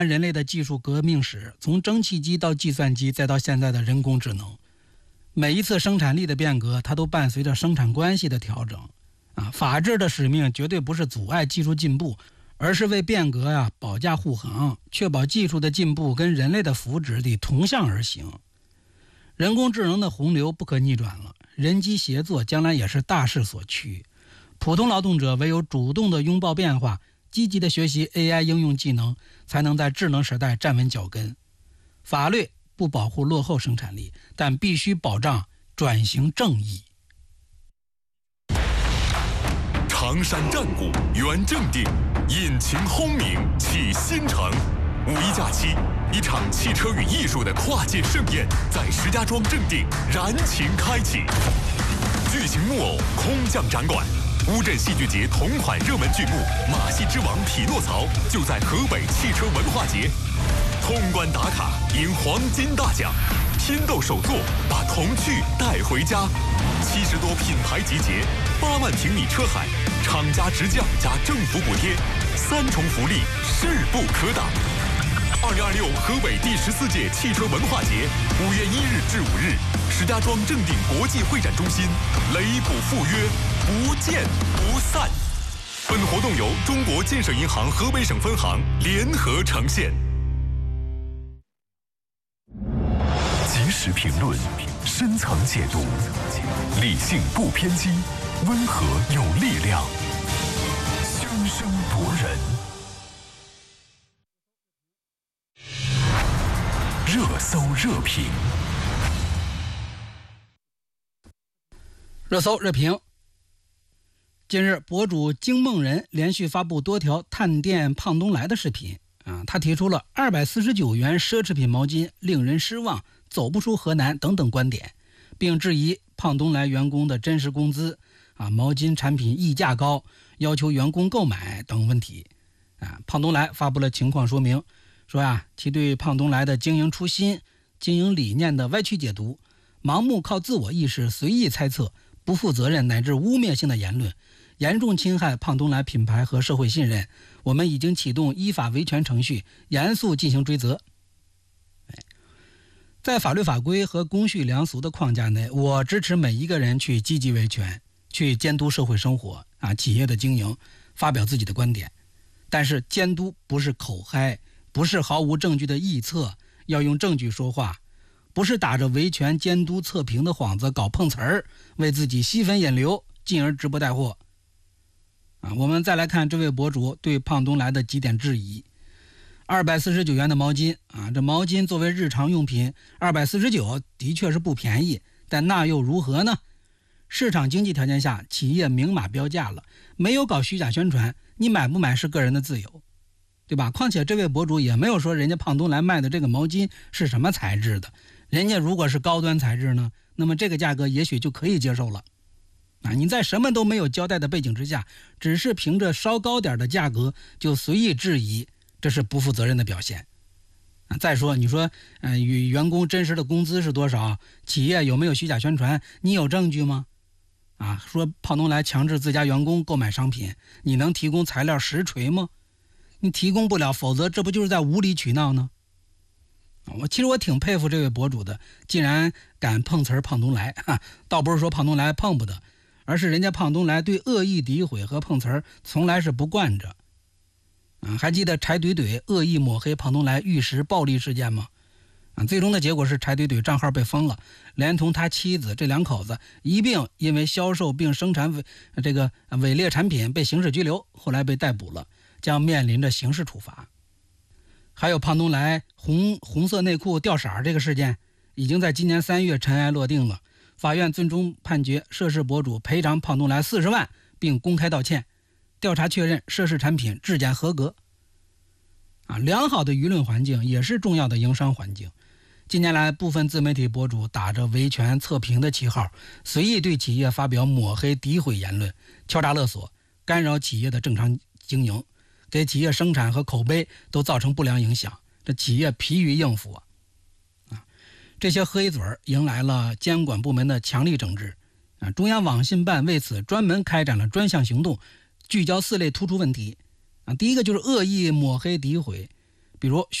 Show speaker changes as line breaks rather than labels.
人类的技术革命史，从蒸汽机到计算机，再到现在的人工智能，每一次生产力的变革，它都伴随着生产关系的调整。法治的使命绝对不是阻碍技术进步，而是为变革保驾护航，确保技术的进步跟人类的福祉得同向而行。人工智能的洪流不可逆转了，人机协作将来也是大势所趋。普通劳动者唯有主动的拥抱变化，积极的学习 AI 应用技能，才能在智能时代站稳脚跟。法律不保护落后生产力，但必须保障转型正义。
常山战鼓圆正定，引擎轰鸣启新城。五一假期，一场汽车与艺术的跨界盛宴在石家庄正定燃情开启。巨型木偶空降展馆，乌镇戏剧节同款热门剧目《马戏之王匹诺曹》就在河北汽车文化节。通关打卡赢黄金大奖，拼斗手作把童趣带回家。70多品牌集结，8万平米车海，厂家直降加政府补贴，3重福利势不可挡。2026河北第14届汽车文化节5月1日至5日，石家庄正定国际会展中心，雷补赴约，不见不散。本活动由中国建设银行河北省分行联合呈现。及时评论，深层解读，理性不偏激，温和有力量，熠熠夺人。热搜热评，
热搜热评。近日，博主惊梦人连续发布多条探店胖东来的视频他提出了249元奢侈品毛巾令人失望，走不出河南等等观点，并质疑胖东来员工的真实工资毛巾产品溢价高，要求员工购买等问题胖东来发布了情况说明，说其对胖东来的经营初心、经营理念的歪曲解读，盲目靠自我意识随意猜测，不负责任乃至污蔑性的言论，严重侵害胖东来品牌和社会信任。我们已经启动依法维权程序，严肃进行追责。在法律法规和公序良俗的框架内，我支持每一个人去积极维权，去监督社会生活企业的经营，发表自己的观点。但是监督不是口嗨，不是毫无证据的臆测，要用证据说话，不是打着维权监督测评的幌子搞碰瓷儿，为自己吸粉引流，进而直播带货我们再来看这位博主对胖东来的几点质疑。249元的毛巾这毛巾作为日常用品249的确是不便宜，但那又如何呢？市场经济条件下，企业明码标价了，没有搞虚假宣传，你买不买是个人的自由，对吧？况且这位博主也没有说人家胖东来卖的这个毛巾是什么材质的，人家如果是高端材质呢，那么这个价格也许就可以接受了你在什么都没有交代的背景之下，只是凭着稍高点的价格就随意质疑，这是不负责任的表现再说你说与员工真实的工资是多少，企业有没有虚假宣传，你有证据吗说胖东来强制自家员工购买商品，你能提供材料实锤吗？你提供不了，否则这不就是在无理取闹呢其实我挺佩服这位博主的，竟然敢碰瓷儿胖东来倒不是说胖东来碰不得，而是人家胖东来对恶意诋毁和碰瓷儿从来是不惯着还记得柴怼怼恶意抹黑胖东来玉石暴力事件吗最终的结果是柴怼怼账号被封了，连同他妻子这两口子一并因为销售并生产这个伪劣产品被刑事拘留，后来被逮捕了，将面临着刑事处罚。还有胖东来红色内裤掉色这个事件，已经在今年3月尘埃落定了，法院最终判决涉事博主赔偿胖东来40万，并公开道歉。调查确认涉事产品质检合格良好的舆论环境也是重要的营商环境。近年来，部分自媒体博主打着维权测评的旗号，随意对企业发表抹黑诋毁言论，敲诈勒索，干扰企业的正常经营，给企业生产和口碑都造成不良影响，这企业疲于应付这些黑嘴迎来了监管部门的强力整治中央网信办为此专门开展了专项行动，聚焦4类突出问题第一个就是恶意抹黑诋毁， 比如